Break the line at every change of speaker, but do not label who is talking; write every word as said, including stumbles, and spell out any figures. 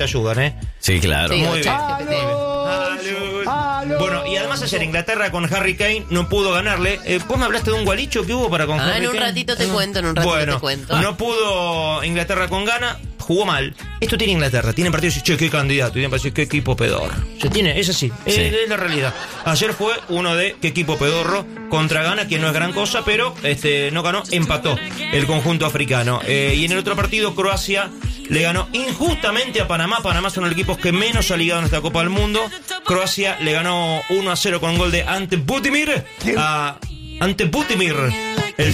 te ayudan, ¿eh?
Sí, claro.
Sí,
Muy bien.
chat G P T.
Bueno, y además ayer Inglaterra con Harry Kane no pudo ganarle. Eh, ¿Vos me hablaste de un gualicho que hubo para con
Ah,
Harry
en un
Kane?
ratito te cuento, en un ratito
bueno,
te cuento.
no pudo Inglaterra con Ghana, jugó mal. Esto tiene Inglaterra, tiene partidos y che, qué candidato, y decir, qué equipo pedorro. Se tiene, es así,
Sí.
es, es la realidad. Ayer fue uno de qué equipo pedorro contra Ghana, que no es gran cosa, pero este no ganó, empató el conjunto africano. Eh, y en el otro partido, Croacia le ganó injustamente a Panamá. Panamá son los equipos que menos ha ligado en esta Copa del Mundo. Croacia le ganó uno a cero con gol de Ante Budimir a Ante Budimir